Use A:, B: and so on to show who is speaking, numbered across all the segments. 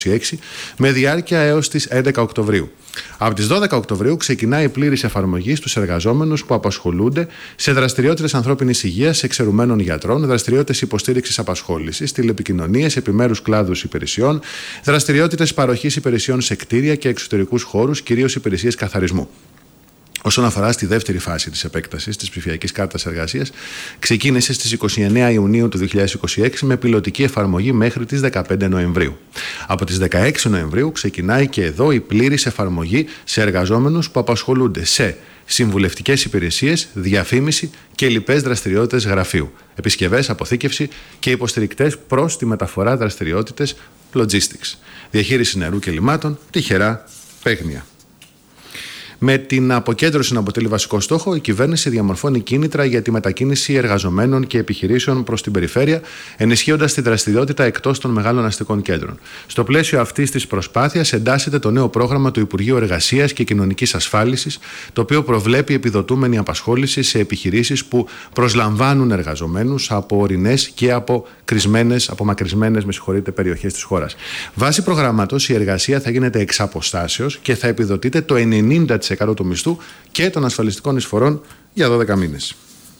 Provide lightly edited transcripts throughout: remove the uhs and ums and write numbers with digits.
A: με διάρκεια έως τις 11 Οκτωβρίου. Από τις 12 Οκτωβρίου ξεκινάει η πλήρης εφαρμογή στους εργαζόμενους που απασχολούνται σε δραστηριότητες ανθρώπινης υγείας, εξαιρουμένων γιατρών, δραστηριότητες υποστήριξης απασχόλησης, τηλεπικοινωνίες, επιμέρους κλάδους υπηρεσιών, δραστηριότητες παροχής υπηρεσιών σε κτίρια και εξωτερικούς χώρους, κυρίως υπηρεσίες καθαρισμού. Όσον αφορά στη δεύτερη φάση της επέκτασης της ψηφιακής κάρτας εργασίας, ξεκίνησε στις 29 Ιουνίου του 2026 με πιλωτική εφαρμογή μέχρι τις 15 Νοεμβρίου. Από τις 16 Νοεμβρίου ξεκινάει και εδώ η πλήρης εφαρμογή σε εργαζόμενους που απασχολούνται σε συμβουλευτικές υπηρεσίες, διαφήμιση και λοιπές δραστηριότητες γραφείου, επισκευές, αποθήκευση και υποστηρικτές προς τη μεταφορά δραστηριότητες logistics, διαχείριση νερού και λιμάτων, τυχερά παίγνια. Με την αποκέντρωση να αποτελεί βασικό στόχο, η κυβέρνηση διαμορφώνει κίνητρα για τη μετακίνηση εργαζομένων και επιχειρήσεων προς την περιφέρεια, ενισχύοντας τη δραστηριότητα εκτός των μεγάλων αστικών κέντρων. Στο πλαίσιο αυτής της προσπάθειας εντάσσεται το νέο πρόγραμμα του Υπουργείου Εργασίας και Κοινωνικής Ασφάλισης, το οποίο προβλέπει επιδοτούμενη απασχόληση σε επιχειρήσεις που προσλαμβάνουν εργαζομένους από ορεινές και απομακρυσμένες περιοχές της χώρας. Βάσει προγράμματος, η εργασία θα γίνεται εξ αποστάσεως και θα επιδοτείται το 90% του μισθού και των ασφαλιστικών εισφορών για 12 μήνες.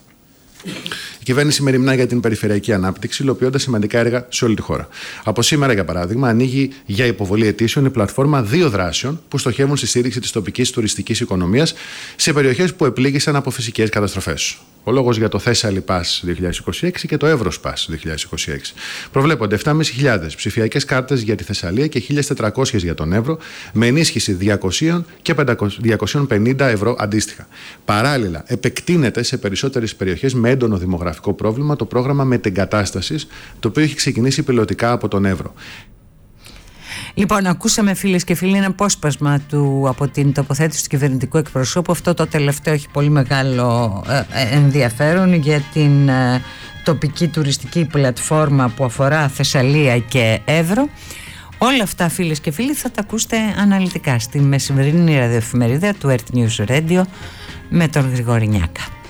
A: Η κυβέρνηση μεριμνά για την περιφερειακή ανάπτυξη, υλοποιώντας σημαντικά έργα σε όλη τη χώρα. Από σήμερα, για παράδειγμα, ανοίγει για υποβολή αιτήσεων η πλατφόρμα 2 δράσεων που στοχεύουν στη στήριξη της τοπικής τουριστικής οικονομίας σε περιοχές που επλήγησαν από φυσικές καταστροφές. Ο λόγος για το Thessaly Pass 2026 και το Evros Pass 2026. Προβλέπονται 7.500 ψηφιακές κάρτες για τη Θεσσαλία και 1.400 για τον Εύρο, με ενίσχυση 200 και 250 ευρώ αντίστοιχα. Παράλληλα, επεκτείνεται σε περισσότερες περιοχές με έντονο δημογραφικό πρόβλημα το πρόγραμμα μετεγκατάστασης, το οποίο έχει ξεκινήσει πιλωτικά από τον Εύρο.
B: Λοιπόν, ακούσαμε, φίλες και φίλοι, ένα απόσπασμα από την τοποθέτηση του κυβερνητικού εκπροσώπου. Αυτό το τελευταίο έχει πολύ μεγάλο ενδιαφέρον για την τοπική τουριστική πλατφόρμα που αφορά Θεσσαλία και Εύρο. Όλα αυτά, φίλες και φίλοι, θα τα ακούσετε αναλυτικά στη μεσημερινή ραδιοεφημερίδα του Earth News Radio με τον Γρηγόρη Νιάκα.